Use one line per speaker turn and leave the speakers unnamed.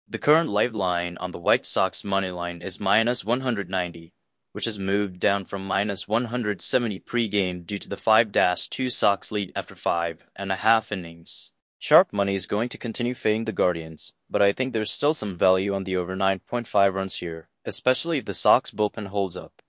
The current live line on the White Sox money line is minus 190, which has moved down from minus 170 pre-game due to the 5-2 Sox lead after 5.5 innings. Sharp money is going to continue fading the Guardians, but I think there's still some value on the over 9.5 runs here, especially if the Sox bullpen holds up.